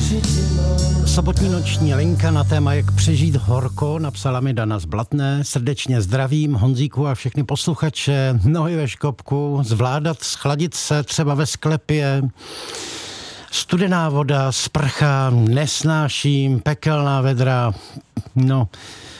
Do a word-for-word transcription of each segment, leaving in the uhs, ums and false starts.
Sobotní noční linka na téma Jak přežít horko napsala mi Dana z Blatné. Srdečně zdravím Honzíku a všechny posluchače. Nohy ve škopku, zvládat schladit se třeba ve sklepě. Studená voda, sprcha, nesnáším, pekelná vedra, no,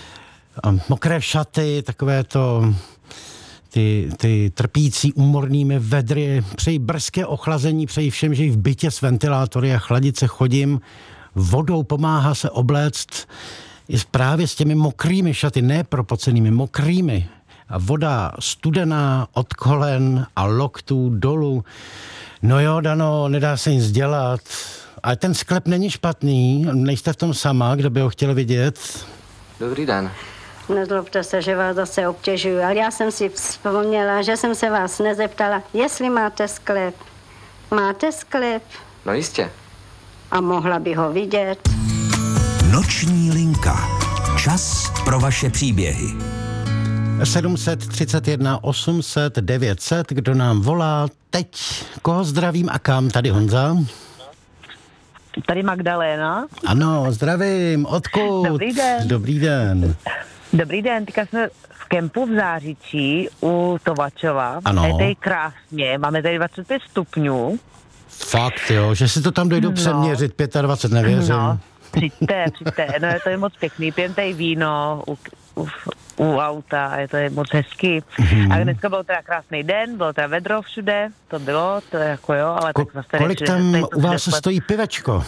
mokré šaty, takové to, ty, ty trpící úmornými vedry. Přeji brzké ochlazení, přeji všem, že i v bytě s ventilátory a chladit se chodím. Vodou pomáhá se obléct i právě s těmi mokrými šaty, ne propocenými, mokrými. A voda studená od kolen a loktů dolů. No jo, Dano, nedá se nic dělat. Ale ten sklep není špatný, nejste v tom sama, kdo by ho chtěl vidět. Dobrý den. Nezlobte se, že vás zase obtěžuju, ale já jsem si vzpomněla, že jsem se vás nezeptala, jestli máte sklep. Máte sklep? No jistě. A mohla by ho vidět. Noční linka. Čas pro vaše příběhy. sedm set třicet jedna osm set devět set, kdo nám volá teď? Koho zdravím a kam? Tady Honza. Tady Magdaléna. Ano, zdravím. Odkud? Dobrý den. Dobrý den. Dobrý den, teďka jsme v kempu v Zářičí u Tovačova. Ano. Je tady krásně, máme tady dvacet pět stupňů. Fakt jo, že si to tam dojdu No. přeměřit, dvacet pět, nevěřím. No, přijďte, přijďte, no je to je moc pěkný, pijem tady víno u, u, u auta a je to je moc hezký. Mhm. A dneska byl teda krásný den, bylo teda vedro všude, to bylo, to je jako jo, ale Ko- tak zase tady kolik všude- tam tady to u vás všude stojí pivečko?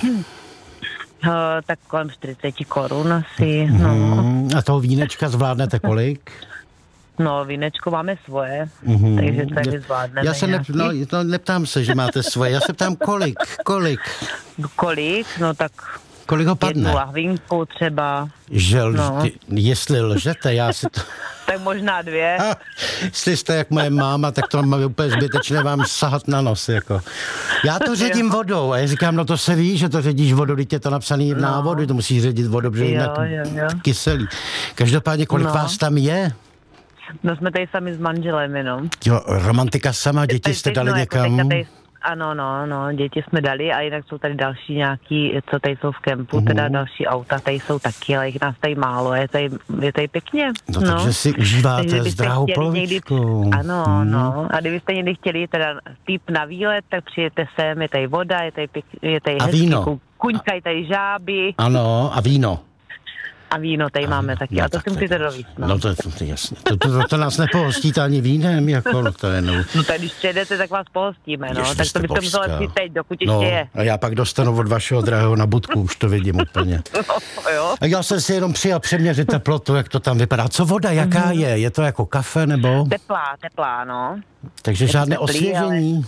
Uh, tak kolem čtyřicet korun asi, no. Hmm, a toho vínečka zvládnete kolik? No, vínečko máme svoje, Mhm. takže tady zvládneme Já se ne, nějaký. no, no, neptám se, že máte svoje, já se ptám kolik, kolik, Kolik? No tak kolik ho jednu padne? lahvinku třeba, Že lž, no. ty, jestli lžete, já si to... tak možná dvě. Ha, jestli jste jak moje máma, tak to mám úplně zbytečné vám sahat na nos, jako. Já to ředím vodou a já říkám, no to se ví, že to ředíš vodou, teď je to napsaný v návodu, to musíš ředit vodou, protože Jo, jinak jo, jo. kyselý. Každopádně, kolik No. vás tam je? No jsme tady sami s manželem jenom. Jo, romantika sama, děti Teď- jste teď, dali no, jako někam? teďka tady, ano, no, no, děti jsme dali a jinak jsou tady další nějaký, co tady jsou v kempu, Mhm. teda další auta, tady jsou taky, ale jich nás tady málo, je tady, je tady pěkně. No, takže si užíváte Takže byste s drahou chtěli polovičkou. Někdy, ano, Hmm. no. A kdybyste někdy chtěli teda typ na výlet, tak přijete sem, je tady voda, je tady, pěk, je tady A hezký, víno. ku- kuňkají tady žáby Ano, a víno. a víno tady máme taky. No, a to tak si musíte dovíct, no. No to je to, to je jasné. To, to, to, to nás nepohostíte ani vínem, jako no, to je no. No tak když přijedete, tak vás pohostíme, no. Jež, vy tak jste to byste museli božská. přijít teď, dokud No, ještě je. a já pak dostanu od vašeho drahého na budku, už to vidím úplně. No, jo. A já jsem si jenom přijel přeměřit teplotu, jak to tam vypadá. Co voda, jaká Mhm. je? Je to jako kafe nebo? Teplá, teplá, no. Takže je to žádné teplý, osvěžení?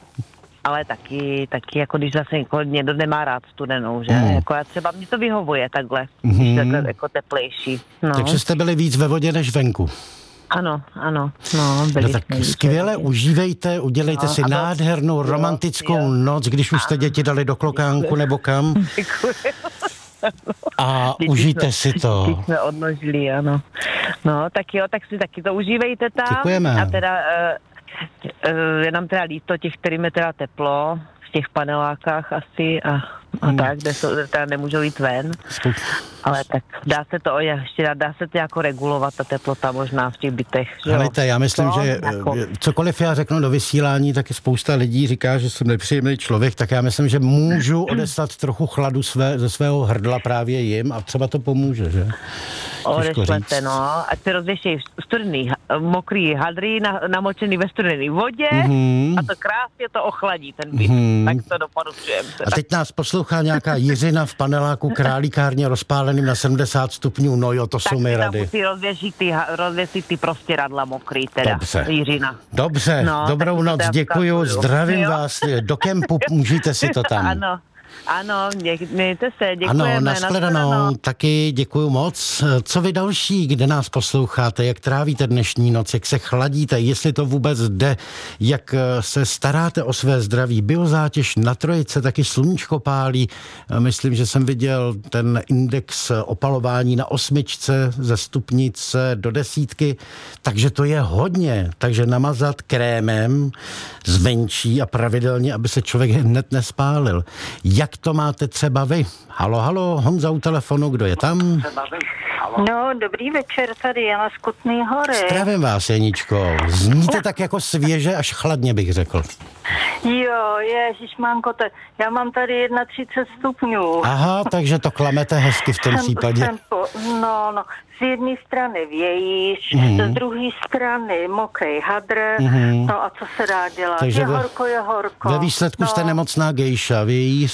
Ale taky, taky jako když zase jako někdo nemá rád studenou, že? Mm. Jako já třeba mě to vyhovuje takhle, Mhm. když takhle jako teplejší. No. Takže jste byli víc ve vodě než venku. Ano, ano, no, byli No tak jsme víc skvěle ve vodě. užívejte, udělejte No, si a to- nádhernou jo, romantickou jo. noc, když už jste děti dali do klokánku nebo kam Děkuji. a Děti užijte jsme- si to. Děti jsme odložili, ano. No, tak jo, tak si taky to užívejte tam. Děkujeme. A teda uh, uh, je nám teda líto těch, kterým je teda teplo, v těch panelákách asi a, a Hmm. tak, kde jsou, teda nemůžou jít ven. Spou- Ale tak dá se to ještě dá se to jako regulovat ta teplota možná v těch bytech. že jo? Helejte, já myslím, No, že jako- eh, cokoliv já řeknu do vysílání, tak spousta lidí říká, že jsem nepříjemný člověk, tak já myslím, že můžu odeslat trochu chladu své, ze svého hrdla právě jim a třeba to pomůže, že? Těžko Odešlete, říct. no, ať se rozvěšejí studený, ha- mokrý hadry na, namočený ve studený vodě Mhm. a to krásně to ochladí ten byt. Mhm. Tak to doporučujem. A teď nás poslouchá nějaká Jiřina v paneláku králíkárně rozpáleným na sedmdesát stupňů, no jo, to tak jsou mi si tam rady. musí rozvěšit ty, ha- rozvěsit ty prostěradla mokrý teda, Dobře. Jiřina. Dobře, No, dobrou tak si to noc, teda děkuju, vzkazuju. zdravím Jo. vás, do kempu, můžete si to tam. Ano, ano, mě, mějte se, děkujeme. Ano, nashledanou, nashledanou. taky děkuju moc. Co vy další, kde nás posloucháte, jak trávíte dnešní noc, jak se chladíte, jestli to vůbec jde, jak se staráte o své zdraví. Biozátěž na trojice, taky sluníčko pálí. Myslím, že jsem viděl ten index opalování na osmičce ze stupnice do desítky, takže to je hodně. Takže namazat krémem zvenčí a pravidelně, aby se člověk hned nespálil. Jak jak to máte třeba vy? Halo, halo, Honza u telefonu, kdo je tam? No, dobrý večer, tady Jana z Kutný Hory. Zdravím vás, Jeničko. Zníte tak jako svěže, až chladně bych řekl. Jo, ježišmánko, to, já mám tady třicet jedna stupňů. Aha, takže to klamete hezky v tom Jsem- případě. jsem po, no, no, z jedné strany vějíš, Mhm. z druhé strany mokrý hadr, Mhm. no a co se dá dělat? Takže je ve- horko, je horko. Ve výsledku no. jste nemocná gejša, vy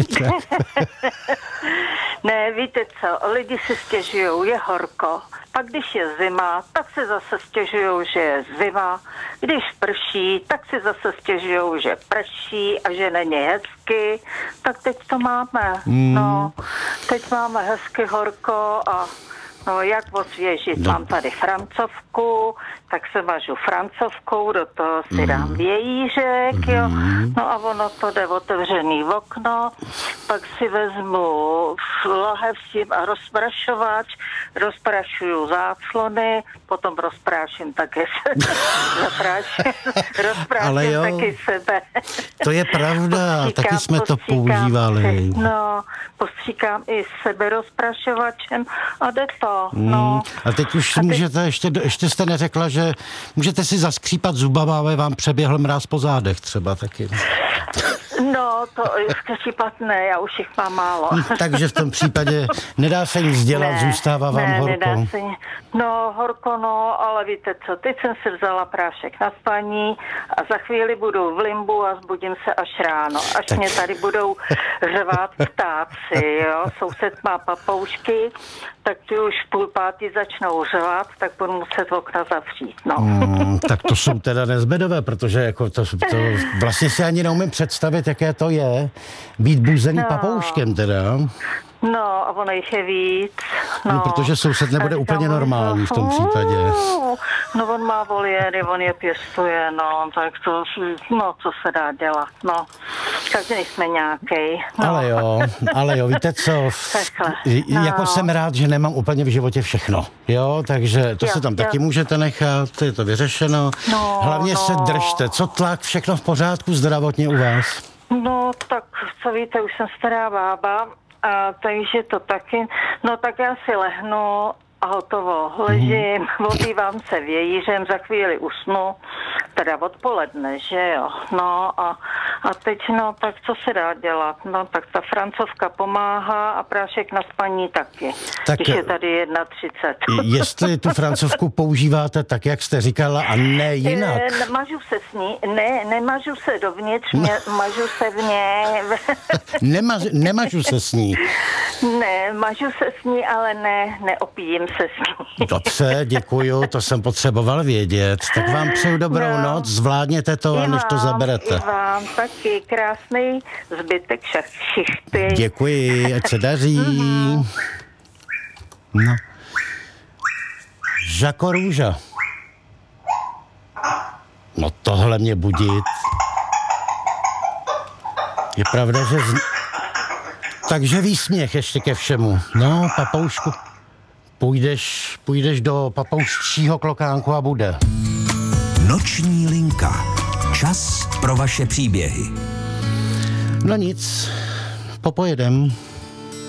Ne, víte co, lidi si stěžujou, je horko. Pak když je zima, tak si zase stěžujou, že je zima. Když prší, tak si zase stěžujou, že prší a že není hezky. Tak teď to máme. Mm. No, teď máme hezky horko a no, jak osvěžit? No. Mám tady francovku, tak se mažu francovkou, do toho si dám vějířek, jo. No a ono to jde otevřený v okno, pak si vezmu lahev s tím a rozprašovač, rozprašuju záclony, potom rozpráším také se, zapráším, Ale jo. rozpráším taky sebe. To je pravda, Postříkám- taky jsme to postříkám používali. si- No, postříkám i sebe rozprašovačem a jde to, no. Mm. A teď už A teď- můžete, ještě, ještě jste neřekla, že můžete si zaskřípat zubama, ale vám přeběhl mráz po zádech třeba taky. No, to skřípat ne, já už jich mám málo. Takže v tom případě nedá se nic dělat, zůstává vám ne, horko. Nedá se, ni- no, horko, no, ale víte co, teď jsem si vzala prášek na spaní a za chvíli budu v limbu a zbudím se až ráno. Až Tak. mě tady budou řvát ptáci, jo. Soused má papoušky, tak ty už v půl pátý začnou řvát, tak budu muset okna zavřít, no. Mm, tak to jsou teda nezbedové, protože jako to, to vlastně si ani neumím představit, jaké to je být buzený No. papouškem teda. No, a ono jich je víc. No, No, protože soused nebude A úplně říkám, normální v tom případě. No, on má voliéry, on je pěstuje, no, tak to, no, co se dá dělat, no. Každý jsme nějakej. No. Ale jo, ale jo, víte co, Takhle, no. Jako no. jsem rád, že nemám úplně v životě všechno, jo, takže to Jo, se tam jo. taky můžete nechat, je to vyřešeno. No, Hlavně no. se držte, co tlak, všechno v pořádku zdravotně u vás? No, tak, co víte, už jsem stará bába, a takže to taky, no tak já si lehnu a hotovo. Ležím, obývám se vějířem, za chvíli usnu, teda odpoledne, že jo. No a, a teď, no tak co se dá dělat? No tak ta francovka pomáhá a prášek na spaní taky, Tak, když je tady třicet jedna. Jestli tu francovku používáte tak, jak jste říkala, a ne jinak. E, mažu se s ní, ne, nemažu se dovnitř, mě, mažu se v něj. Nemaž, nemažu se s ní. Ne, mažu se s ní, ale ne, neopijím se s ní. Dobře, děkuju, to jsem potřeboval vědět. Tak vám přeju dobrou No. noc, zvládněte to, I než to vám, zaberete. I vám taky krásný zbytek šach- šichty. Děkuji, ať se daří. No. Žako Růža. No tohle mě budit. Je pravda, že... Z... Takže výsměch ještě ke všemu. No, papoušku. Půjdeš, půjdeš do papouščího klokánku a bude. Noční linka. Čas pro vaše příběhy. No nic, popojedem.